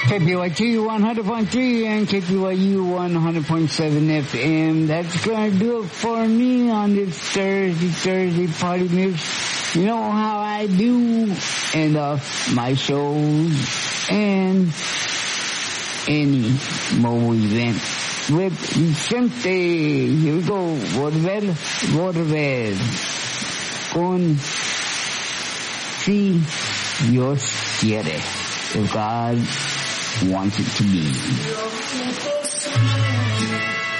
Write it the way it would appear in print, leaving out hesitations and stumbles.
KPYT 100.3 and KPYU 100.7 FM. That's gonna do it for me on this Thursday party mix. You know how I do end off my shows and any mobile event with Vicente. Here we go. Volver con Si Dios quiere. If God wants it to be.